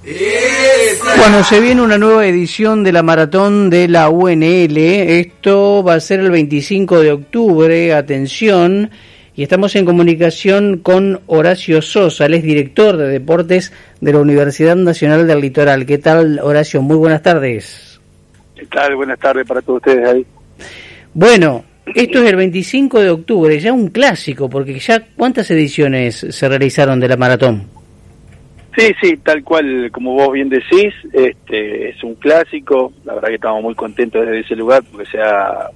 Bueno, se viene una nueva edición de la maratón de la UNL. Esto va a ser el 25 de octubre, atención, y estamos en comunicación con Horacio Sosa, él es director de deportes de la Universidad Nacional del Litoral. ¿Qué tal, Horacio? Muy buenas tardes. ¿Qué tal? Buenas tardes para todos ustedes ahí. Bueno, esto es el 25 de octubre, ya un clásico, porque ya ¿cuántas ediciones se realizaron de la maratón? Sí, tal cual, como vos bien decís, es un clásico. La verdad que estamos muy contentos desde ese lugar porque se ha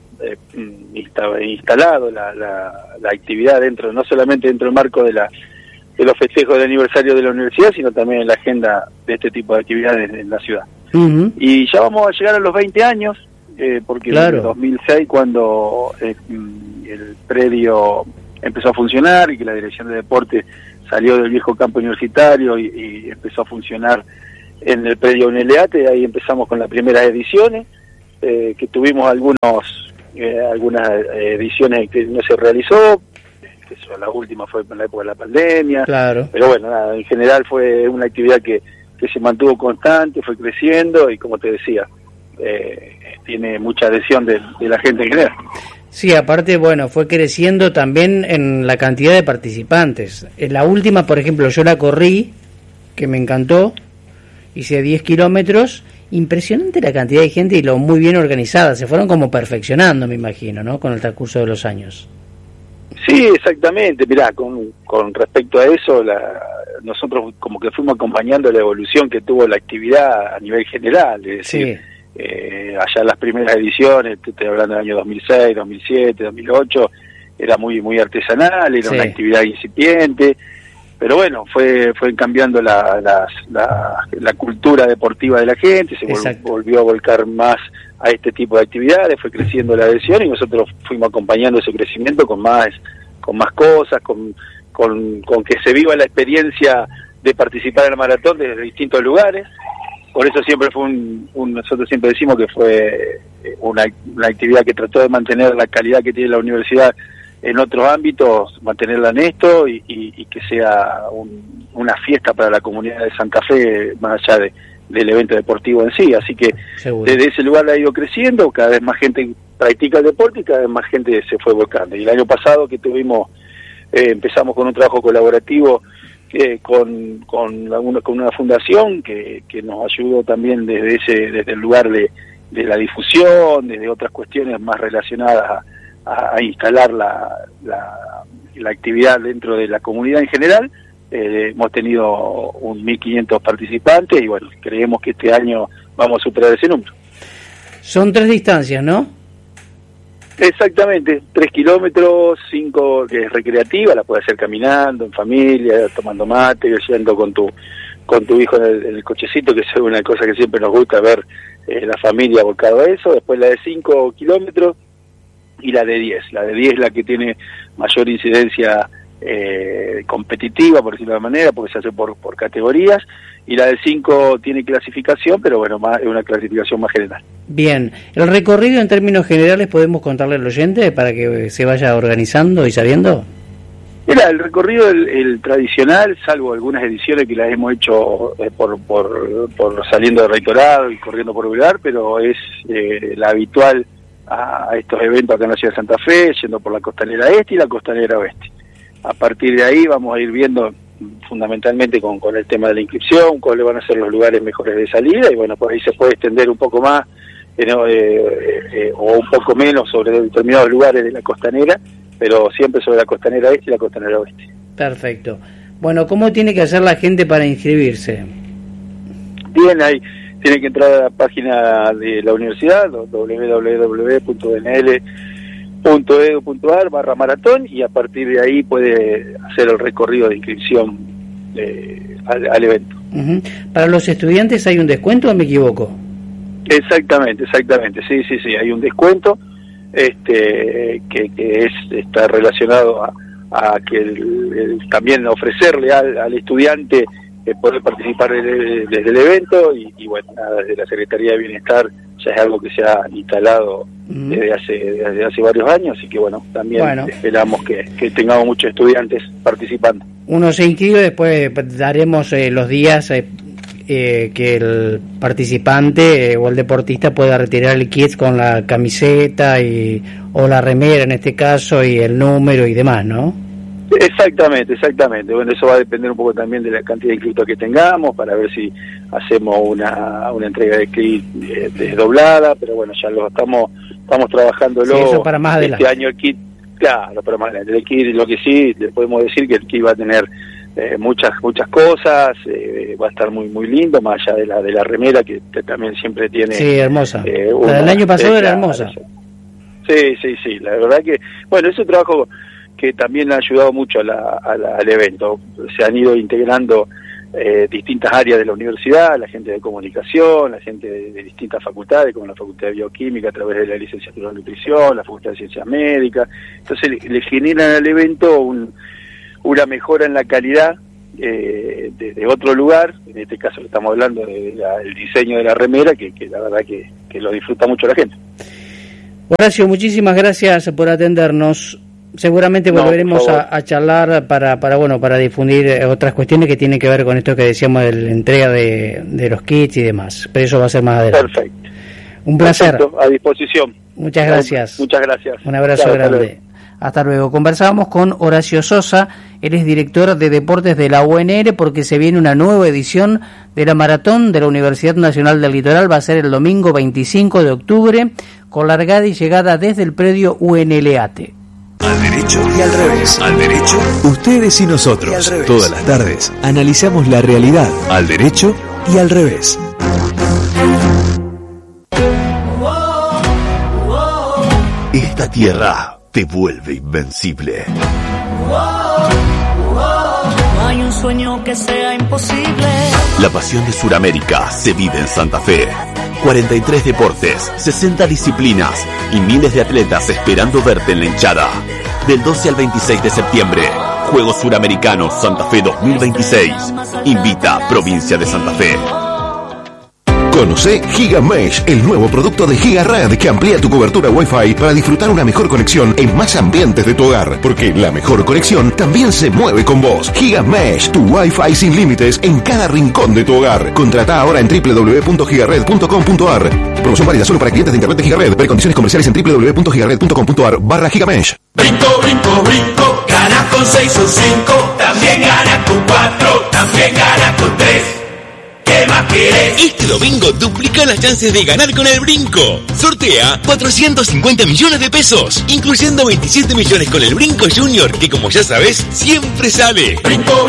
instalado la actividad dentro, no solamente dentro del marco de los festejos del aniversario de la universidad, sino también en la agenda de este tipo de actividades en la ciudad. Uh-huh. Y ya vamos a llegar a los 20 años, porque claro, en 2006 cuando el predio empezó a funcionar y que la Dirección de Deporte salió del viejo campo universitario y empezó a funcionar en el predio UNLATE. Ahí empezamos con las primeras ediciones, que tuvimos algunas ediciones que no se realizó, la última fue en la época de la pandemia, claro. Pero bueno, nada, en general fue una actividad que se mantuvo constante, fue creciendo y como te decía, tiene mucha adhesión de la gente en general. Sí, aparte, bueno, fue creciendo también en la cantidad de participantes. En la última, por ejemplo, yo la corrí, que me encantó, hice 10 kilómetros, impresionante la cantidad de gente y lo muy bien organizada, se fueron como perfeccionando, me imagino, ¿no?, con el transcurso de los años. Sí, exactamente, mirá, con respecto a eso, nosotros como que fuimos acompañando la evolución que tuvo la actividad a nivel general, es decir, sí. Allá las primeras ediciones, te estoy hablando del año 2006, 2007, 2008, era muy artesanal, era sí, una actividad incipiente, pero bueno, fue cambiando la cultura deportiva de la gente, se volvió a volcar más a este tipo de actividades, fue creciendo la adhesión y nosotros fuimos acompañando ese crecimiento con más cosas, con que se viva la experiencia de participar en la maratón desde distintos lugares. Por eso siempre fue nosotros siempre decimos que fue una actividad que trató de mantener la calidad que tiene la universidad en otros ámbitos, mantenerla en esto y que sea una fiesta para la comunidad de Santa Fe, más allá del evento deportivo en sí. Así que seguro, desde ese lugar ha ido creciendo, cada vez más gente practica el deporte y cada vez más gente se fue volcando. Y el año pasado que empezamos con un trabajo colaborativo con una fundación que nos ayudó también desde el lugar de la difusión, desde otras cuestiones más relacionadas a instalar la actividad dentro de la comunidad en general. Hemos tenido 1.500 participantes y bueno, creemos que este año vamos a superar ese número. Son 3 distancias, ¿no? Exactamente, 3 kilómetros, 5 que es recreativa, la puedes hacer caminando, en familia, tomando mate, yendo con tu hijo en el cochecito, que es una cosa que siempre nos gusta ver, la familia volcado a eso. Después la de 5 kilómetros y la de 10. La de 10 es la que tiene mayor incidencia competitiva, por decirlo de alguna manera, porque se hace por categorías, y la de 5 tiene clasificación, pero bueno, es una clasificación más general. Bien, el recorrido en términos generales, ¿podemos contarle al oyente para que se vaya organizando y sabiendo? Mira, el recorrido el tradicional, salvo algunas ediciones que las hemos hecho por saliendo de Rectorado y corriendo por Uruguay, pero es la habitual a estos eventos acá en la ciudad de Santa Fe, yendo por la costanera este y la costanera oeste. A partir de ahí vamos a ir viendo fundamentalmente con el tema de la inscripción, cuáles van a ser los lugares mejores de salida, y bueno, por ahí se puede extender un poco más o un poco menos sobre determinados lugares de la costanera, pero siempre sobre la costanera este y la costanera oeste. Perfecto. Bueno, ¿cómo tiene que hacer la gente para inscribirse? Bien, ahí tiene que entrar a la página de la universidad, www.nl.edu.ar/maratón, y a partir de ahí puede hacer el recorrido de inscripción al evento. Uh-huh. ¿Para los estudiantes hay un descuento o me equivoco? Exactamente, sí, hay un descuento que está relacionado a que también ofrecerle al estudiante poder participar desde el evento y bueno, desde la Secretaría de Bienestar ya es algo que se ha instalado desde hace varios años, así que bueno, también esperamos que tengamos muchos estudiantes participando. Uno se inscribe, después daremos los días que el participante o el deportista pueda retirar el kit con la camiseta o la remera en este caso y el número y demás, ¿no? Exactamente. Bueno, eso va a depender un poco también de la cantidad de inscritos que tengamos para ver si hacemos una entrega de kit desdoblada, pero bueno, ya lo estamos trabajándolo. Sí, eso para más adelante. Este año el kit, claro, para más adelante. El kit, lo que sí, le podemos decir que el kit va a tener muchas cosas, va a estar muy lindo, más allá de la remera que también siempre tiene. Sí, hermosa. La del año pasado era hermosa. Sí, la verdad que, bueno, es un trabajo que también ha ayudado mucho al evento. Se han ido integrando distintas áreas de la universidad, la gente de comunicación, la gente de distintas facultades, como la Facultad de Bioquímica a través de la licenciatura en nutrición, la Facultad de Ciencias Médicas. Entonces le generan al evento una mejora en la calidad de otro lugar. En este caso estamos hablando del diseño de la remera, que la verdad que lo disfruta mucho la gente. Horacio, muchísimas gracias por atendernos. Seguramente volveremos a charlar para difundir otras cuestiones que tienen que ver con esto que decíamos de la entrega de los kits y demás, pero eso va a ser más adelante. Perfecto. Un placer. Perfecto, a disposición. Muchas gracias. Muchas gracias. Un abrazo grande. Hasta luego. Conversábamos con Horacio Sosa, él es director de deportes de la UNR, porque se viene una nueva edición de la Maratón de la Universidad Nacional del Litoral. Va a ser el domingo 25 de octubre, con largada y llegada desde el predio UNLAT. Al derecho y al revés. Al derecho, ustedes y nosotros. Y todas las tardes analizamos la realidad. Al derecho y al revés. Esta tierra te vuelve invencible. No hay un sueño que sea imposible. La pasión de Sudamérica se vive en Santa Fe. 43 deportes, 60 disciplinas y miles de atletas esperando verte en la hinchada. Del 12 al 26 de septiembre, Juegos Suramericanos Santa Fe 2026. Invita Provincia de Santa Fe. Conoce GigaMesh, el nuevo producto de GigaRed que amplía tu cobertura Wi-Fi para disfrutar una mejor conexión en más ambientes de tu hogar, porque la mejor conexión también se mueve con vos. GigaMesh, tu Wi-Fi sin límites en cada rincón de tu hogar. Contrata ahora en www.gigared.com.ar. Promoción válida solo para clientes de internet de GigaRed. Ver condiciones comerciales en www.gigared.com.ar/GigaMesh. Brinco, gana con 6 o 5, también gana con 4, también gana con 3. ¿Qué más querés? Este domingo duplica las chances de ganar con el Brinco. Sortea 450 millones de pesos, incluyendo 27 millones con el Brinco Junior, que como ya sabes, siempre sale. Brinco.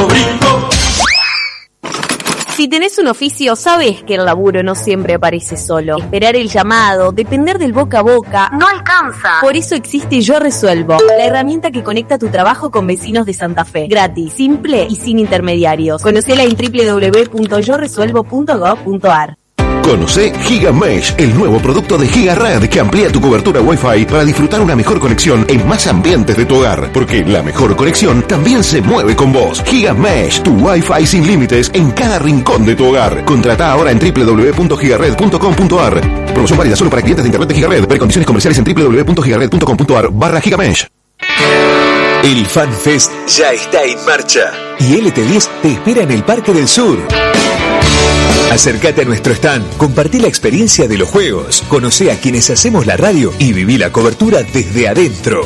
Si tenés un oficio, sabés que el laburo no siempre aparece solo. Esperar el llamado, depender del boca a boca, no alcanza. Por eso existe Yo Resuelvo, la herramienta que conecta tu trabajo con vecinos de Santa Fe. Gratis, simple y sin intermediarios. Conocela en www.yoresuelvo.gov.ar. Conoce GigaMesh, el nuevo producto de GigaRed que amplía tu cobertura Wi-Fi para disfrutar una mejor conexión en más ambientes de tu hogar, porque la mejor conexión también se mueve con vos. GigaMesh, tu Wi-Fi sin límites en cada rincón de tu hogar. Contrata ahora en www.gigared.com.ar. Promoción válida solo para clientes de internet de GigaRed. Ver condiciones comerciales en www.gigared.com.ar/GigaMesh. El FanFest ya está en marcha y LT10 te espera en el Parque del Sur. Acércate a nuestro stand, compartí la experiencia de los juegos, conocé a quienes hacemos la radio y viví la cobertura desde adentro.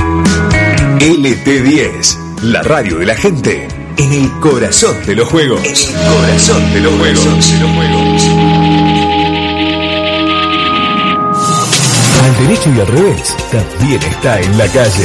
LT10, la radio de la gente, en el corazón de los juegos. En el corazón de los juegos. Al derecho y al revés, también está en la calle.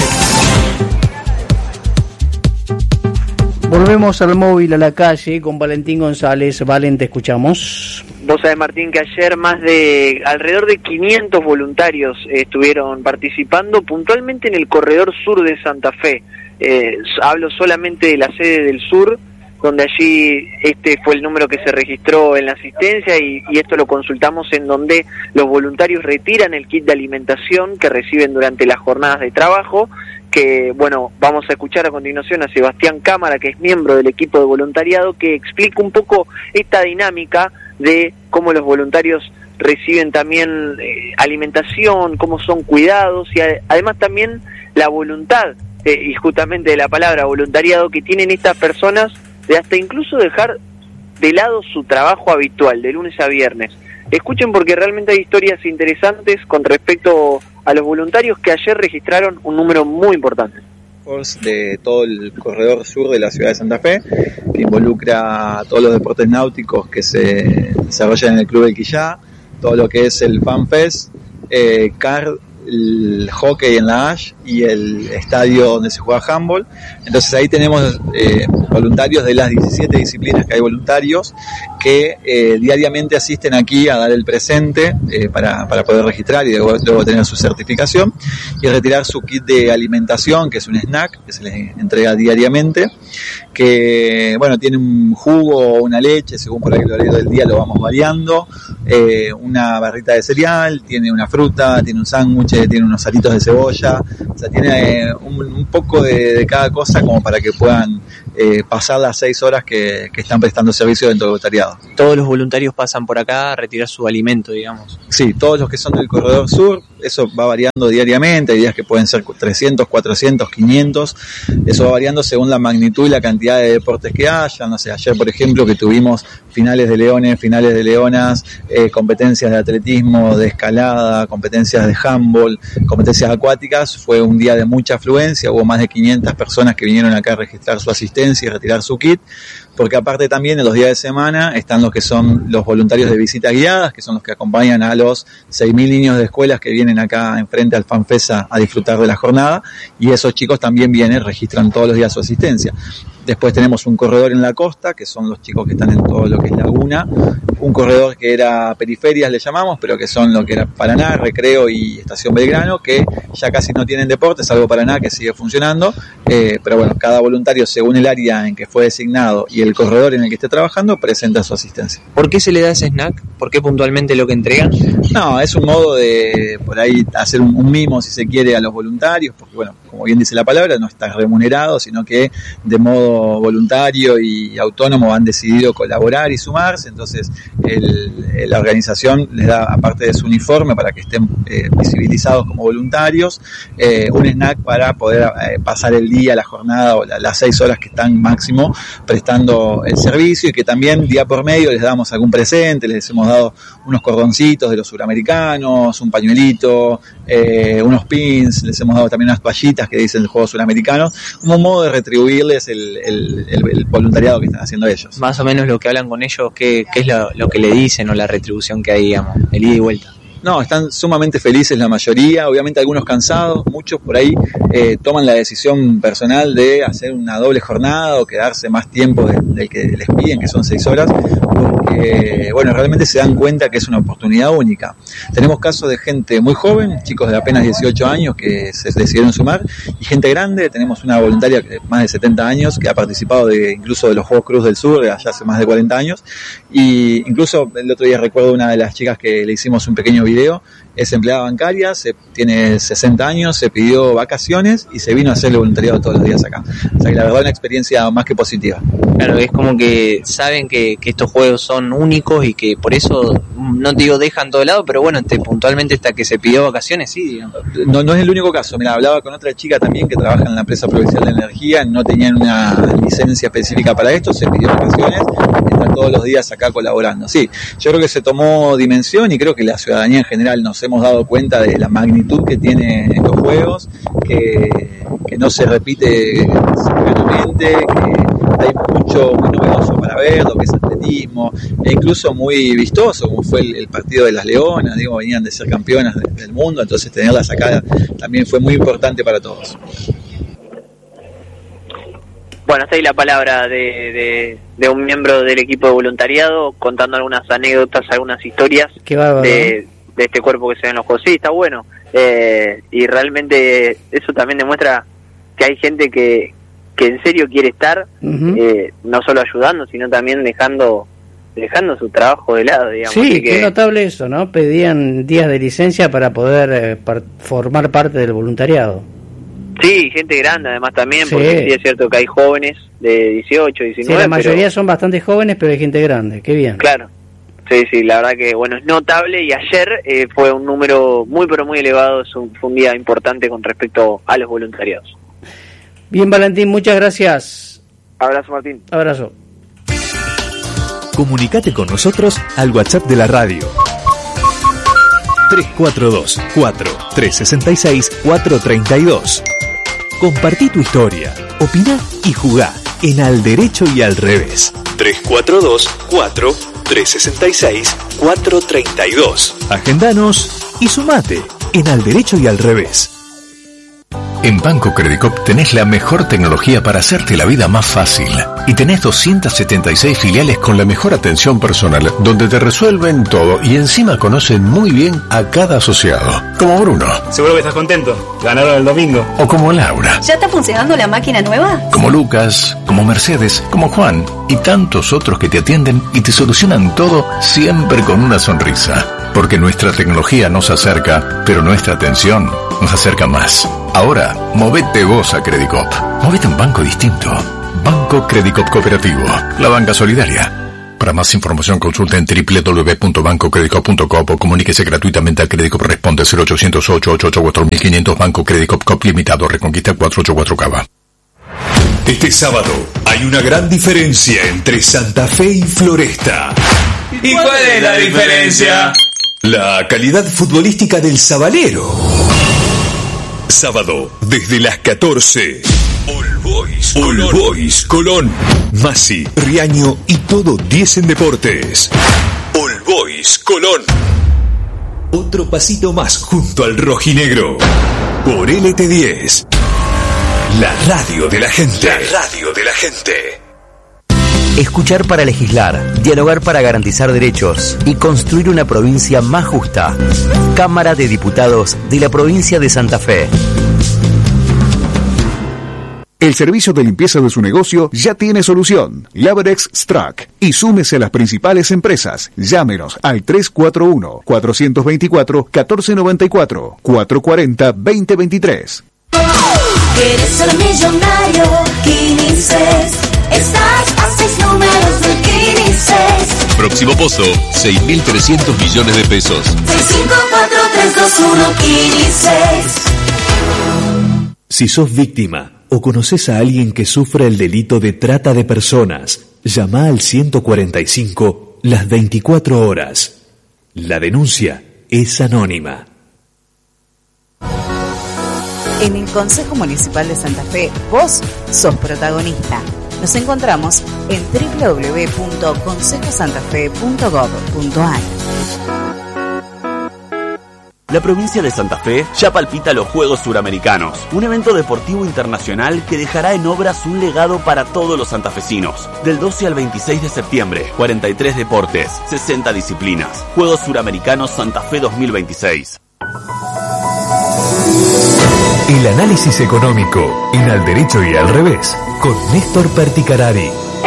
Volvemos al móvil, a la calle, con Valentín González. Valen, te escuchamos. Vos sabés, Martín, que ayer alrededor de 500 voluntarios estuvieron participando puntualmente en el corredor sur de Santa Fe. Hablo solamente de la sede del sur, donde allí este fue el número que se registró en la asistencia y esto lo consultamos, en donde los voluntarios retiran el kit de alimentación que reciben durante las jornadas de trabajo, que, bueno, vamos a escuchar a continuación a Sebastián Cámara, que es miembro del equipo de voluntariado, que explica un poco esta dinámica de cómo los voluntarios reciben también alimentación, cómo son cuidados y además también la voluntad, y justamente de la palabra voluntariado, que tienen estas personas de hasta incluso dejar de lado su trabajo habitual de lunes a viernes. Escuchen porque realmente hay historias interesantes con respecto a los voluntarios que ayer registraron un número muy importante. De todo el corredor sur de la ciudad de Santa Fe, que involucra a todos los deportes náuticos que se desarrollan en el Club del Quillá, todo lo que es el FanFest, CAR, el hockey en la Ash y el estadio donde se juega handball. Entonces ahí tenemos voluntarios de las 17 disciplinas que hay voluntarios que diariamente asisten aquí a dar el presente para poder registrar y luego tener su certificación y retirar su kit de alimentación, que es un snack que se les entrega diariamente, que bueno, tiene un jugo o una leche, según por ahí el horario del día lo vamos variando, una barrita de cereal, tiene una fruta, tiene un sándwich, tiene unos aritos de cebolla, o sea, tiene un poco de cada cosa como para que puedan pasar las 6 horas que están prestando servicio dentro del voluntariado. Todos los voluntarios pasan por acá a retirar su alimento, digamos. Sí, todos los que son del corredor sur, eso va variando diariamente, hay días que pueden ser 300, 400, 500, eso va variando según la magnitud y la cantidad de deportes que haya. No sé, ayer por ejemplo que tuvimos finales de leones, finales de leonas, competencias de atletismo, de escalada, competencias de handball, competencias acuáticas, fue un día de mucha afluencia, hubo más de 500 personas que vinieron acá a registrar su asistencia y retirar su kit, porque aparte también en los días de semana están los que son los voluntarios de visitas guiadas, que son los que acompañan a los 6.000 niños de escuelas que vienen acá enfrente al FanFest a disfrutar de la jornada, y esos chicos también vienen, registran todos los días su asistencia. Después tenemos un corredor en la costa, que son los chicos que están en todo lo que es laguna, un corredor que era periferias le llamamos, pero que son lo que era Paraná, Recreo y Estación Belgrano, que ya casi no tienen deporte, salvo Paraná que sigue funcionando, pero bueno, cada voluntario según el área en que fue designado y el corredor en el que esté trabajando presenta su asistencia. ¿Por qué se le da ese snack? ¿Por qué puntualmente lo que entregan? No, es un modo de por ahí hacer un mimo, si se quiere, a los voluntarios, porque bueno, como bien dice la palabra, no está remunerado, sino que de modo voluntario y autónomo han decidido colaborar y sumarse. Entonces la organización les da, aparte de su uniforme para que estén visibilizados como voluntarios, un snack para poder pasar el día, la jornada o las 6 horas que están máximo prestando el servicio, y que también día por medio les damos algún presente, les hemos dado unos cordoncitos de los suramericanos, un pañuelito, unos pins, les hemos dado también unas toallitas que dicen el juego suramericano, como un modo de retribuirles el voluntariado que están haciendo ellos. Más o menos lo que hablan con ellos, ¿qué es lo que le dicen o la retribución que hay, digamos, el ida y vuelta? No, están sumamente felices la mayoría, obviamente algunos cansados, muchos por ahí toman la decisión personal de hacer una doble jornada o quedarse más tiempo del que les piden, que son 6 horas, porque bueno, realmente se dan cuenta que es una oportunidad única. Tenemos casos de gente muy joven, chicos de apenas 18 años que se decidieron sumar, y gente grande. Tenemos una voluntaria de más de 70 años que ha participado incluso de los Juegos Cruz del Sur allá hace más de 40 años, y incluso el otro día recuerdo una de las chicas que le hicimos un pequeño video, es empleada bancaria, tiene 60 años, se pidió vacaciones y se vino a hacer el voluntariado todos los días acá. O sea que la verdad una experiencia más que positiva. Claro, es como que saben que estos juegos son únicos y que por eso, no te digo dejan todo lado, pero bueno, puntualmente hasta que se pidió vacaciones, sí, digamos. No es el único caso. Mira, hablaba con otra chica también que trabaja en la empresa provincial de energía, no tenían una licencia específica para esto, se pidió vacaciones, están todos los días acá colaborando. Sí, yo creo que se tomó dimensión y creo que la ciudadanía en general nos hemos dado cuenta de la magnitud que tienen estos juegos, que no se repite simplemente, que hay mucho muy novedoso para ver, lo que es atletismo, e incluso muy vistoso, como fue el partido de las Leonas, digo, venían de ser campeonas del mundo, entonces tenerlas acá también fue muy importante para todos. Bueno, hasta ahí la palabra de un miembro del equipo de voluntariado, contando algunas anécdotas, algunas historias de este cuerpo que se ve en los juegos. Sí, está bueno, y realmente eso también demuestra que hay gente que en serio quiere estar, no solo ayudando, sino también dejando su trabajo de lado, digamos. Sí, qué notable eso, ¿no? Pedían días de licencia para poder formar parte del voluntariado. Sí, gente grande además también, porque sí es cierto que hay jóvenes de 18, 19. Sí, la mayoría son bastante jóvenes, pero hay gente grande, qué bien. Claro, sí, la verdad que bueno, es notable, y ayer fue un número muy pero muy elevado, fue un día importante con respecto a los voluntariados. Bien, Valentín, muchas gracias. Abrazo, Martín. Abrazo. Comunicate con nosotros al WhatsApp de la radio. 342-4-366-432. Compartí tu historia, opina y jugá en Al Derecho y Al Revés. 342-4-366-432. Agendanos y sumate en Al Derecho y Al Revés. En Banco Credicop tenés la mejor tecnología para hacerte la vida más fácil. Y tenés 276 filiales con la mejor atención personal, donde te resuelven todo y encima conocen muy bien a cada asociado. Como Bruno. Seguro que estás contento. Ganaron el domingo. O como Laura. ¿Ya está funcionando la máquina nueva? Como Lucas, como Mercedes, como Juan y tantos otros que te atienden y te solucionan todo siempre con una sonrisa. Porque nuestra tecnología nos acerca, pero nuestra atención nos acerca más. Ahora, movete vos a Credicop. Movete a un banco distinto. Banco Credicop Cooperativo. La banca solidaria. Para más información consulta en www.bancocredicop.com o comuníquese gratuitamente a Credicop. Responde 0800-888-4500 Banco Credicop Cop Limitado. Reconquista 484 Cava. Este sábado hay una gran diferencia entre Santa Fe y Floresta. ¿Y cuál es la diferencia? La calidad futbolística del Sabalero. Sábado, desde las 14. All Boys Colón. Masi, Riaño y todo 10 en deportes. All Boys Colón. Otro pasito más junto al rojinegro. Por LT10. La radio de la gente. La radio de la gente. Escuchar para legislar, dialogar para garantizar derechos y construir una provincia más justa. Cámara de Diputados de la provincia de Santa Fe. El servicio de limpieza de su negocio ya tiene solución. Laberex Strack. Y súmese a las principales empresas. Llámenos al 341-424-1494, 440-2023. ¿Quieres ser millonario? Quinices. Estás a 6 números de Quinices. Próximo pozo, 6.300 millones de pesos. 654321 Quinices. Si sos víctima o conoces a alguien que sufre el delito de trata de personas, llama al 145 las 24 horas. La denuncia es anónima. En el Consejo Municipal de Santa Fe, vos sos protagonista. Nos encontramos en www.consejosantafe.gov.ar. La provincia de Santa Fe ya palpita los Juegos Suramericanos, un evento deportivo internacional que dejará en obras un legado para todos los santafesinos. Del 12 al 26 de septiembre, 43 deportes, 60 disciplinas. Juegos Suramericanos Santa Fe 2026. El análisis económico en Al Derecho y Al Revés, con Néstor Perticarari.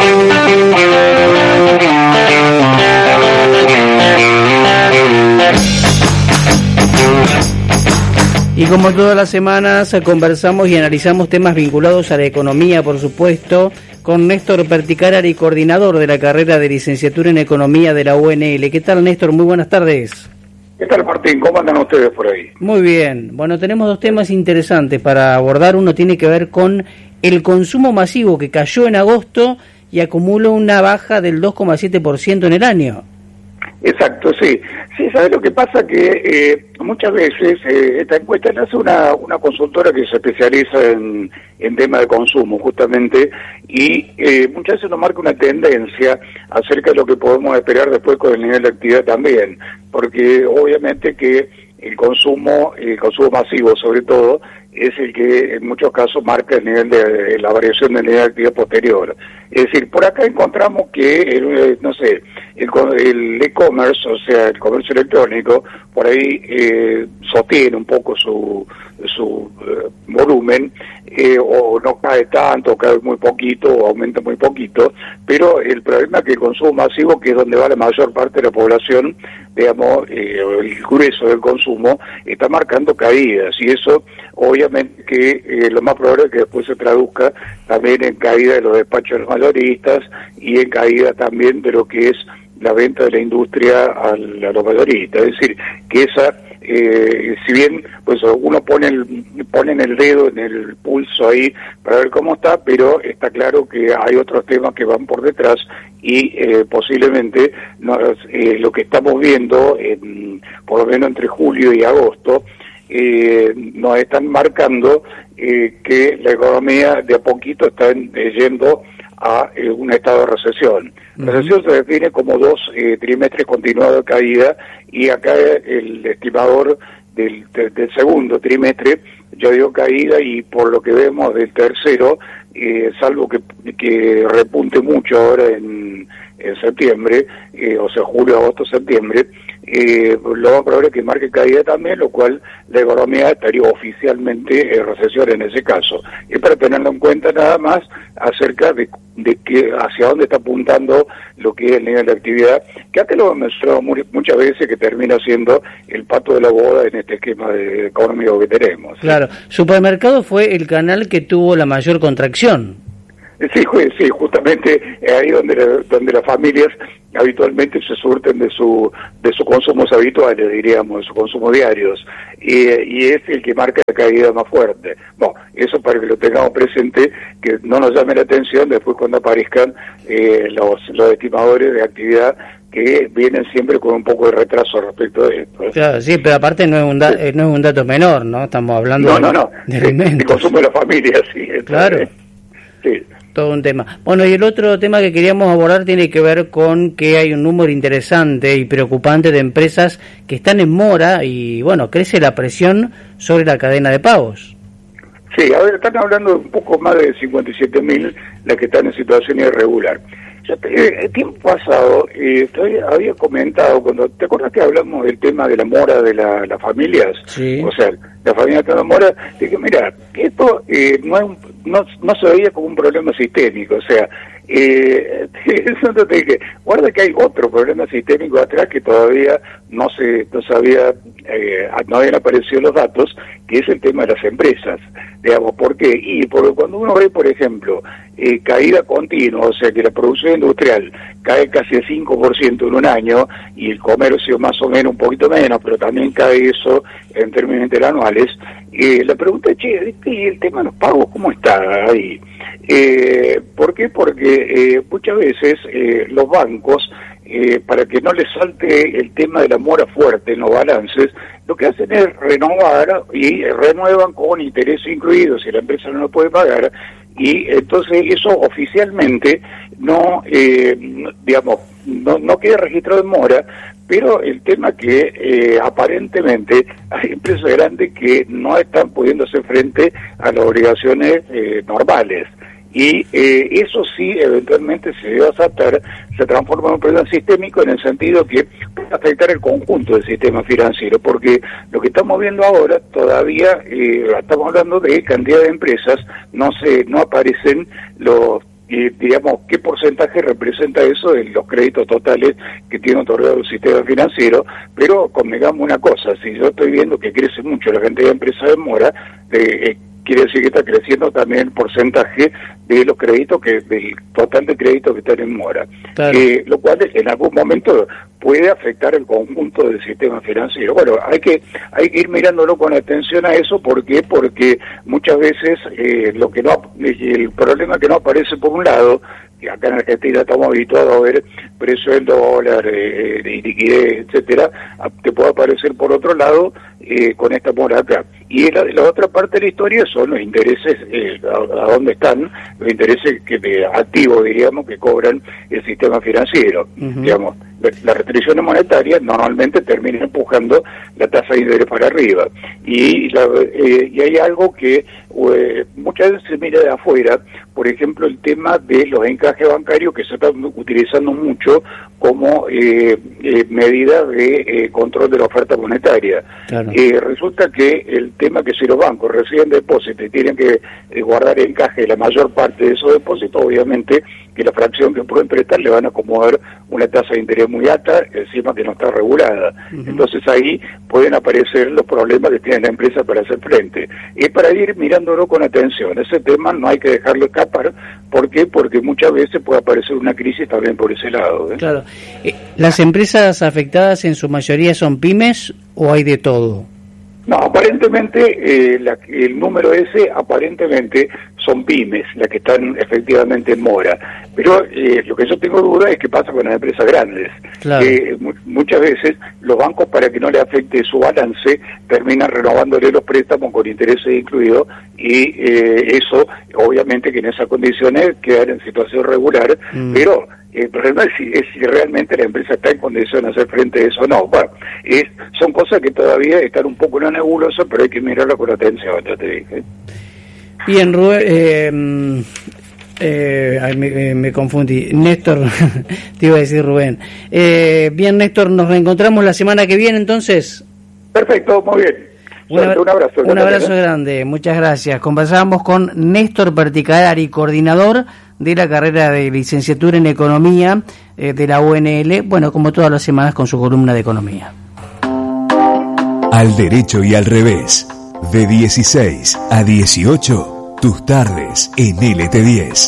Y como todas las semanas conversamos y analizamos temas vinculados a la economía, por supuesto, con Néstor Perticarari, coordinador de la carrera de licenciatura en Economía de la UNL. ¿Qué tal, Néstor? Muy buenas tardes. ¿Qué tal, Martín? ¿Cómo andan ustedes por ahí? Muy bien. Bueno, tenemos dos temas interesantes para abordar. Uno tiene que ver con el consumo masivo que cayó en agosto y acumuló una baja del 2,7% en el año. Exacto, sí. Sí, ¿sabes lo que pasa? Que muchas veces esta encuesta la hace una consultora que se especializa en temas de consumo, justamente, y muchas veces nos marca una tendencia acerca de lo que podemos esperar después con el nivel de actividad también, porque obviamente que el consumo masivo, sobre todo, es el que en muchos casos marca el nivel de la variación del nivel de actividad posterior. Es decir, por acá encontramos que el e-commerce, o sea, el comercio electrónico, por ahí sostiene un poco su volumen, o no cae tanto, o cae muy poquito, o aumenta muy poquito, pero el problema es que el consumo masivo, que es donde va la mayor parte de la población, digamos, el grueso del consumo, está marcando caídas, y eso obviamente que lo más probable es que después se traduzca también en caída de los despachos de los mayoristas y en caída también de lo que es la venta de la industria a los mayoristas. Es decir, que esa si bien pues uno ponen el dedo en el pulso ahí para ver cómo está, pero está claro que hay otros temas que van por detrás y posiblemente lo que estamos viendo, por lo menos entre julio y agosto, nos están marcando que la economía de a poquito está yendo a un estado de recesión. La recesión se define como 2 trimestres continuados de caída, y acá el estimador del segundo trimestre, yo digo caída, y por lo que vemos del tercero, salvo que repunte mucho ahora en septiembre, o sea, julio, agosto, septiembre, lo más probable es que marque caída también, lo cual la economía estaría oficialmente en recesión en ese caso. Y para tenerlo en cuenta nada más acerca de que hacia dónde está apuntando lo que es el nivel de actividad, que antes lo hemos mencionado muchas veces, que termina siendo el pato de la boda en este esquema económico que tenemos. Claro, supermercado fue el canal que tuvo la mayor contracción. Sí, justamente ahí donde las familias habitualmente se surten de sus consumos habituales, diríamos, de sus consumos diarios, y es el que marca la caída más fuerte. Bueno, eso para que lo tengamos presente, que no nos llame la atención después cuando aparezcan los estimadores de actividad, que vienen siempre con un poco de retraso respecto de esto. Claro, sí, pero aparte no es un dato menor, ¿no? Estamos hablando de consumo de la familia, sí. Claro. Sí. Todo un tema. Bueno, y el otro tema que queríamos abordar tiene que ver con que hay un número interesante y preocupante de empresas que están en mora y, bueno, crece la presión sobre la cadena de pagos. Sí, a ver, están hablando de un poco más de 57.000 las que están en situación irregular. El tiempo pasado había comentado, ¿te acuerdas que hablamos del tema de la mora de las familias? Sí. O sea, la familia que está en mora, dije, mira, esto no se veía como un problema sistémico, o sea, eso te dije, guarda que hay otro problema sistémico atrás que todavía no habían aparecido los datos, que es el tema de las empresas, digamos. ¿Por qué? Porque cuando uno ve, por ejemplo, caída continua, o sea que la producción industrial cae casi el 5% en un año, y el comercio más o menos un poquito menos, pero también cae eso en términos interanuales, la pregunta es, ¿y el tema de los pagos cómo está ahí? ¿Por qué? Porque muchas veces los bancos, para que no les salte el tema de la mora fuerte en los balances, lo que hacen es renovar, y renuevan con intereses incluidos si la empresa no lo puede pagar, y entonces eso oficialmente no queda registrado en mora. Pero el tema que aparentemente hay empresas grandes que no están pudiendo hacer frente a las obligaciones normales, y eso sí eventualmente se va a saltar, se transforma en un problema sistémico, en el sentido que puede afectar el conjunto del sistema financiero, porque lo que estamos viendo ahora todavía, estamos hablando de cantidad de empresas, no aparecen digamos, qué porcentaje representa eso de los créditos totales que tiene otorgado el sistema financiero. Pero convengamos una cosa, si yo estoy viendo que crece mucho la cantidad de empresas en mora, quiere decir que está creciendo también el porcentaje de los créditos, del total de créditos que están en mora. Claro. Lo cual en algún momento puede afectar el conjunto del sistema financiero. Bueno, hay que ir mirándolo con atención a eso. ¿Por qué? Porque muchas veces el problema que no aparece por un lado, que acá en Argentina estamos habituados a ver precio del dólar, de liquidez, etcétera, te puede aparecer por otro lado con esta mora acá. Y la otra parte de la historia son los intereses, a dónde están los intereses activos, diríamos, que cobran el sistema financiero. Digamos, las restricciones monetarias normalmente terminan empujando la tasa de interés para arriba. Y hay algo que muchas veces se mira de afuera, por ejemplo, el tema de los encajes bancarios, que se están utilizando mucho como medida de control de la oferta monetaria. Claro. Resulta que el tema que si los bancos reciben depósitos y tienen que guardar encaje la mayor parte de esos depósitos, obviamente que la fracción que pueden prestar le van a acomodar una tasa de interés muy alta, encima que no está regulada. Entonces ahí pueden aparecer los problemas que tiene la empresa para hacer frente. Es para ir mirando mirándolo con atención. Ese tema no hay que dejarlo escapar. ¿Por qué? Porque muchas veces puede aparecer una crisis también por ese lado. Claro. ¿Las empresas afectadas en su mayoría son pymes o hay de todo? No, aparentemente el número ese aparentemente son pymes las que están efectivamente en mora, pero lo que yo tengo duda es qué pasa con las empresas grandes. Claro. Muchas veces los bancos, para que no le afecte su balance, terminan renovándole los préstamos con intereses incluidos, y eso obviamente que en esas condiciones quedan en situación regular, pero el problema es si realmente la empresa está en condiciones de hacer frente a eso o no. Bueno, son cosas que todavía están un poco en la nebulosa, pero hay que mirarlo con atención, ya te dije. Bien, Rubén, me confundí. Néstor, te iba a decir Rubén. Bien, Néstor, nos reencontramos la semana que viene, entonces. Perfecto, muy bien. Un abrazo. Un abrazo grande, muchas gracias. Conversábamos con Néstor Perticarari, coordinador de la carrera de licenciatura en Economía de la UNL, bueno, como todas las semanas con su columna de Economía. Al derecho y al revés, de 16 a 18, tus tardes en LT10.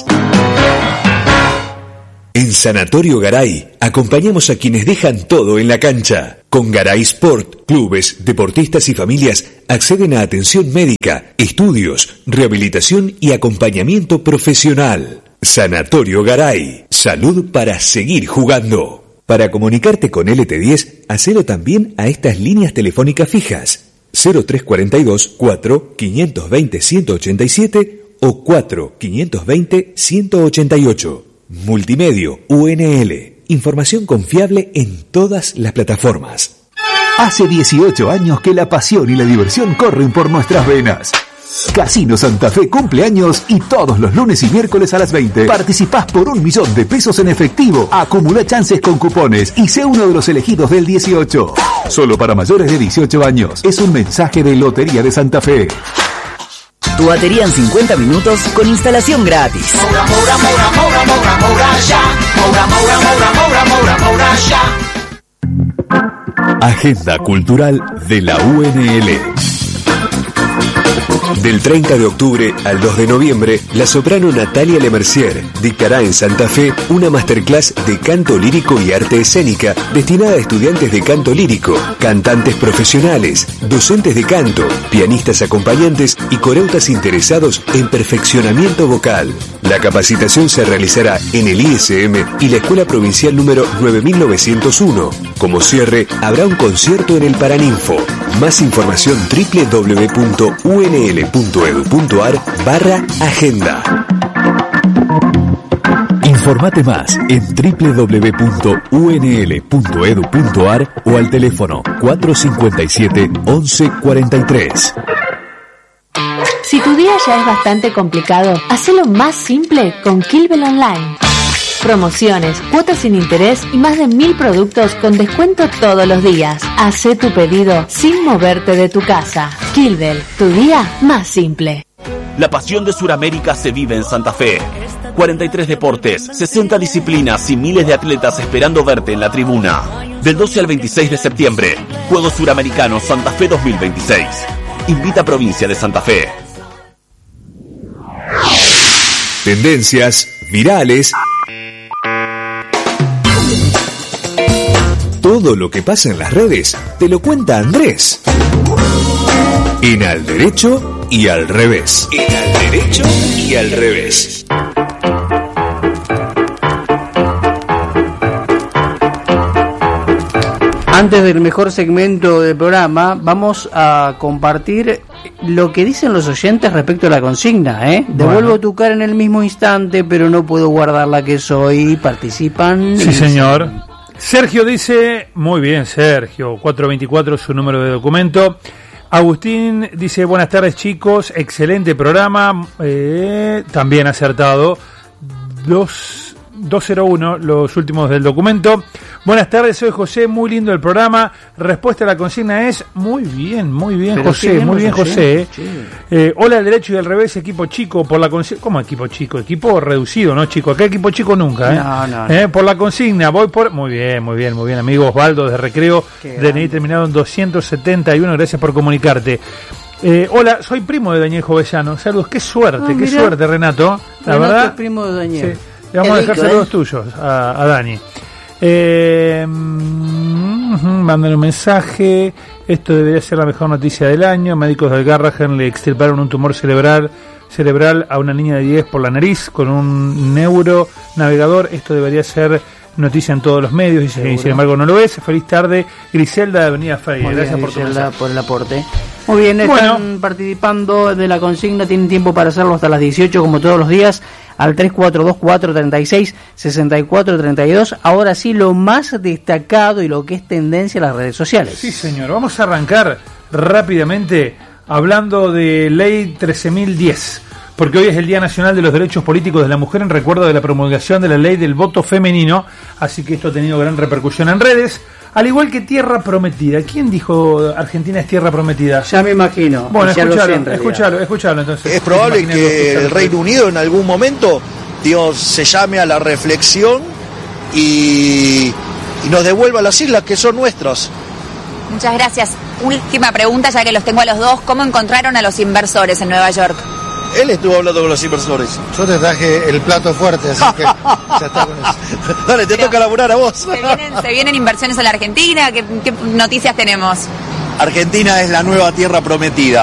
En Sanatorio Garay, acompañamos a quienes dejan todo en la cancha. Con Garay Sport, clubes, deportistas y familias acceden a atención médica, estudios, rehabilitación y acompañamiento profesional. Sanatorio Garay, salud para seguir jugando. Para comunicarte con LT10, hacelo también a estas líneas telefónicas fijas: 0342 4 520 187 o 4 520 188. Multimedio UNL. Información confiable en todas las plataformas. Hace 18 años que la pasión y la diversión corren por nuestras venas. Casino Santa Fe cumple años y todos los lunes y miércoles a las 20 participás por 1 millón de pesos en efectivo. Acumula chances con cupones y sé uno de los elegidos del 18. Solo para mayores de 18 años. Es un mensaje de Lotería de Santa Fe. Tu batería en 50 minutos con instalación gratis. Agenda cultural de la UNL. Del 30 de octubre al 2 de noviembre, la soprano Natalia Lemercier dictará en Santa Fe una masterclass de canto lírico y arte escénica destinada a estudiantes de canto lírico, cantantes profesionales, docentes de canto, pianistas acompañantes y coreutas interesados en perfeccionamiento vocal. La capacitación se realizará en el ISM y la Escuela Provincial número 9901. Como cierre, habrá un concierto en el Paraninfo. Más información www.unl.edu.ar/agenda. Informate más en www.unl.edu.ar o al teléfono 457 1143. Si tu día ya es bastante complicado, hacelo más simple con Kilbel Online. Promociones, cuotas sin interés y más de 1000 productos con descuento todos los días. Hacé tu pedido sin moverte de tu casa. Kilbel, tu día más simple. La pasión de Sudamérica se vive en Santa Fe. 43 deportes, 60 disciplinas y miles de atletas esperando verte en la tribuna. Del 12 al 26 de septiembre, Juegos Suramericanos Santa Fe 2026. Invita a Provincia de Santa Fe. Tendencias, virales. Todo lo que pasa en las redes te lo cuenta Andrés. En Al Derecho y al Revés. En Al Derecho y al Revés. Antes del mejor segmento del programa, vamos a compartir lo que dicen los oyentes respecto a la consigna, Devuelvo tu cara en el mismo instante, pero no puedo guardar la que soy. Participan. Sí, señor. Sergio dice, muy bien, Sergio, 424 es su número de documento. Agustín dice, buenas tardes, chicos, excelente programa, también acertado. 201, los últimos del documento. Buenas tardes, soy José, muy lindo el programa. Respuesta a la consigna es muy bien, José, muy bien, José. Hola, al derecho y al revés, equipo chico, por la consigna. ¿Cómo equipo chico? Equipo reducido, ¿no, chico? Acá equipo chico nunca, No. Por la consigna, voy por... Muy bien, amigo Osvaldo de Recreo, DNI terminado en 271, gracias por comunicarte. Hola, soy primo de Daniel Jovellano. Saludos, qué suerte, qué mirá. suerte, Renato. La Renato verdad. es primo de Daniel. Sí. Le vamos a dejar saludos tuyos a Dani. Mandan un mensaje. Esto debería ser la mejor noticia del año. Médicos del Garrahan le extirparon un tumor cerebral a una niña de 10 por la nariz con un neuronavegador. Esto debería ser noticia en todos los medios y sin embargo no lo es. Feliz tarde, Griselda de Avenida Freire. Gracias por tu mensaje. Por el aporte. Muy bien, están participando de la consigna, tienen tiempo para hacerlo hasta las 18 como todos los días al 3424366432. Ahora sí, lo más destacado y lo que es tendencia en las redes sociales. Sí, señor. Vamos a arrancar rápidamente hablando de Ley 13.010, porque hoy es el Día Nacional de los Derechos Políticos de la Mujer en recuerdo de la promulgación de la Ley del Voto Femenino, así que esto ha tenido gran repercusión en redes, al igual que Tierra Prometida. ¿Quién dijo Argentina es Tierra Prometida? Ya me imagino. Bueno, escuchalo entonces. Es probable que el Reino Unido en algún momento, Dios, se llame a la reflexión y nos devuelva las islas que son nuestras. Muchas gracias. Última pregunta, ya que los tengo a los dos. ¿Cómo encontraron a los inversores en Nueva York? Él estuvo hablando con los inversores. Yo te traje el plato fuerte, así que ya está con eso. Dale, te toca laburar a vos. ¿Se vienen inversiones a la Argentina? ¿Qué noticias tenemos? Argentina es la nueva tierra prometida.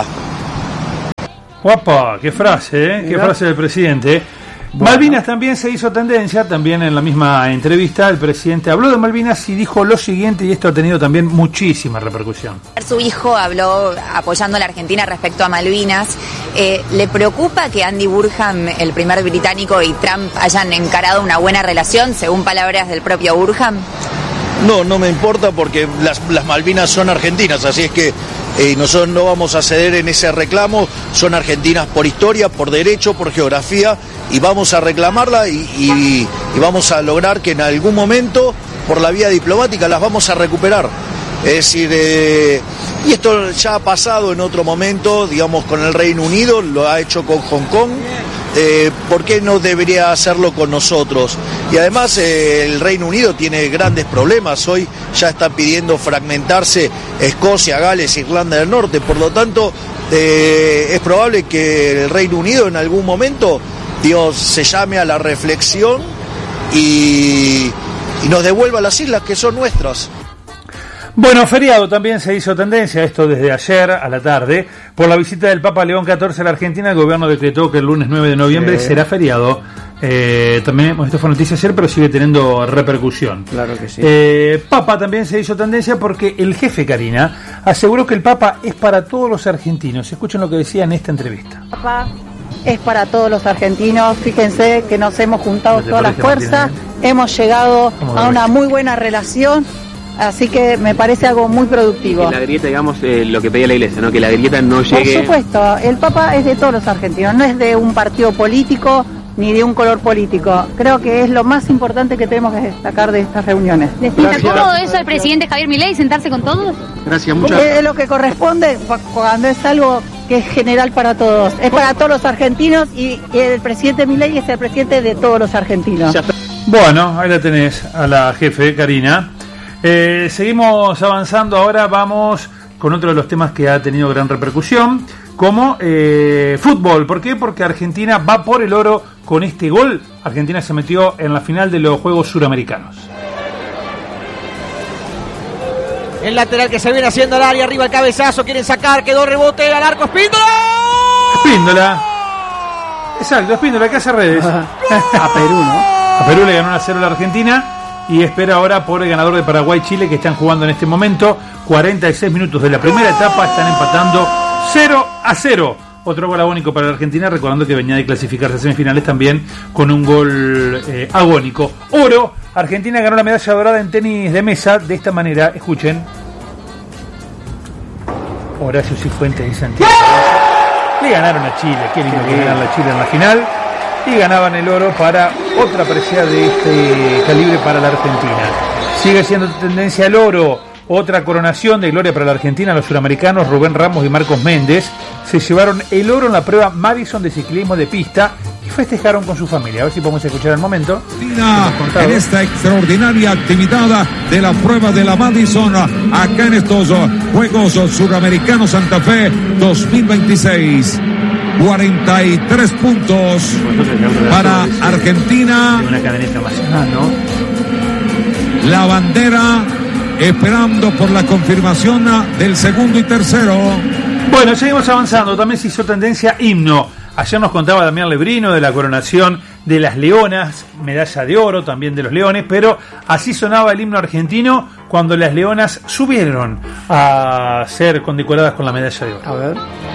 Guapa, qué frase, ¿eh? Qué frase del presidente. Bueno. Malvinas también se hizo tendencia, también en la misma entrevista el presidente habló de Malvinas y dijo lo siguiente, y esto ha tenido también muchísima repercusión. Su hijo habló apoyando a la Argentina respecto a Malvinas. ¿Le preocupa que Andy Burham, el primer británico, y Trump hayan encarado una buena relación, según palabras del propio Burham? No me importa porque las Malvinas son argentinas, así es que nosotros no vamos a ceder en ese reclamo. Son argentinas por historia, por derecho, por geografía, y vamos a reclamarla y vamos a lograr que en algún momento, por la vía diplomática, las vamos a recuperar. Es decir, y esto ya ha pasado en otro momento, digamos, con el Reino Unido, lo ha hecho con Hong Kong. ¿Por qué no debería hacerlo con nosotros? Y además el Reino Unido tiene grandes problemas. Hoy ya está pidiendo fragmentarse Escocia, Gales, Irlanda del Norte. Por lo tanto, es probable que el Reino Unido en algún momento, Dios, se llame a la reflexión y nos devuelva las islas que son nuestras. Bueno, feriado también se hizo tendencia, esto desde ayer a la tarde, por la visita del Papa León XIV a la Argentina. El gobierno decretó que el lunes 9 de noviembre será feriado. También, esto fue noticia ayer, pero sigue teniendo repercusión. Claro que sí. Papa también se hizo tendencia porque el jefe, Karina, aseguró que el Papa es para todos los argentinos. Escuchen lo que decía en esta entrevista. Papa es para todos los argentinos. Fíjense que nos hemos juntado todas las fuerzas, hemos llegado a una muy buena relación. Así que me parece algo muy productivo. Que la grieta, digamos, lo que pedía la Iglesia, ¿no? Que la grieta no llegue... Por supuesto, el Papa es de todos los argentinos, no es de un partido político ni de un color político. Creo que es lo más importante que tenemos que destacar de estas reuniones. ¿Le sienta cómodo eso al presidente Javier Milei, sentarse con todos? Gracias, muchas gracias. Es lo que corresponde cuando es algo que es general para todos. Es para todos los argentinos y el presidente Milei es el presidente de todos los argentinos. Bueno, ahí la tenés a la jefe, Karina. Seguimos avanzando, ahora vamos con otro de los temas que ha tenido gran repercusión, como fútbol. ¿Por qué? Porque Argentina va por el oro con este gol. Argentina se metió en la final de los Juegos Suramericanos. El lateral que se viene haciendo al área, arriba el cabezazo, quieren sacar, quedó rebote al arco, Espíndola. Espíndola. Exacto, Espíndola, que hace redes. A Perú, ¿no? A Perú le ganó 1-0 a la Argentina. Y espera ahora por el ganador de Paraguay-Chile, que están jugando en este momento. 46 minutos de la primera etapa, están empatando 0-0. Otro gol agónico para la Argentina, recordando que venía de clasificarse a semifinales también con un gol agónico. Oro, Argentina ganó la medalla dorada en tenis de mesa de esta manera. Escuchen. Horacio Cifuentes y Santiago. Le ganaron a Chile, qué lindo que ganaron a Chile en la final. Y ganaban el oro para otra presea de este calibre para la Argentina. Sigue siendo tendencia el oro Otra coronación de gloria para la Argentina. Los suramericanos Rubén Ramos y Marcos Méndez se llevaron el oro en la prueba Madison de ciclismo de pista y festejaron con su familia. A ver si podemos escuchar el momento. En esta extraordinaria actividad de la prueba de la Madison, acá en estos Juegos Suramericanos Santa Fe 2026. 43 puntos para Argentina. Una cadeneta nacional, ¿no? La bandera esperando por la confirmación del segundo y tercero. Bueno, seguimos avanzando. También se hizo tendencia himno. Ayer nos contaba Damián Lebrino de la coronación de las leonas, medalla de oro también de los leones, pero así sonaba el himno argentino cuando las leonas subieron a ser condecoradas con la medalla de oro. A ver.